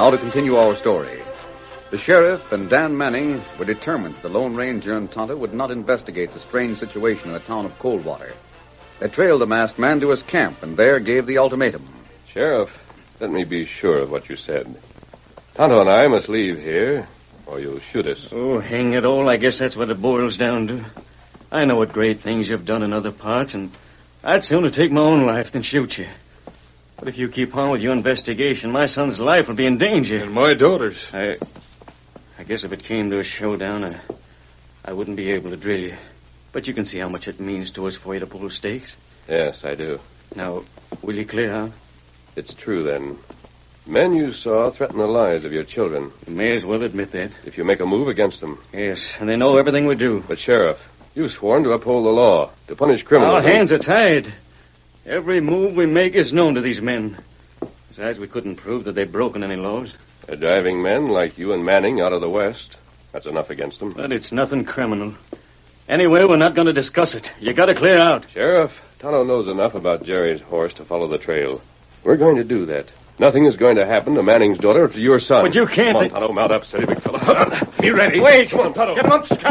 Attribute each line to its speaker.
Speaker 1: Now to continue our story. The sheriff and Dan Manning were determined the Lone Ranger and Tonto would not investigate the strange situation in the town of Coldwater. They trailed the masked man to his camp and there gave the ultimatum.
Speaker 2: Sheriff, let me be sure of what you said. Tonto and I must leave here, or you'll shoot us.
Speaker 3: Oh, hang it all, I guess that's what it boils down to. I know what great things you've done in other parts, and I'd sooner take my own life than shoot you. But if you keep on with your investigation, my son's life will be in danger.
Speaker 2: And my daughter's.
Speaker 3: I guess if it came to a showdown, I wouldn't be able to drill you. But you can see how much it means to us for you to pull stakes.
Speaker 2: Yes, I do.
Speaker 3: Now, will you clear out?
Speaker 2: It's true, then. Men you saw threaten the lives of your children.
Speaker 3: You may as well admit that.
Speaker 2: If you make a move against them.
Speaker 3: Yes, and they know everything we do.
Speaker 2: But, Sheriff, you've sworn to uphold the law, to punish criminals.
Speaker 3: Our hands are tied. Every move we make is known to these men. Besides, we couldn't prove that they've broken any laws.
Speaker 2: They're driving men like you and Manning out of the West. That's enough against them.
Speaker 3: But it's nothing criminal. Anyway, we're not going to discuss it. You got to clear out.
Speaker 2: Sheriff, Tonto knows enough about Jerry's horse to follow the trail. We're going to do that. Nothing is going to happen to Manning's daughter or to your son.
Speaker 3: But you can't...
Speaker 2: Come on, Tonto, mount up, steady, big fella. Be ready.
Speaker 3: Wait.
Speaker 2: Come on, Tonto.
Speaker 3: Get him up, Scout.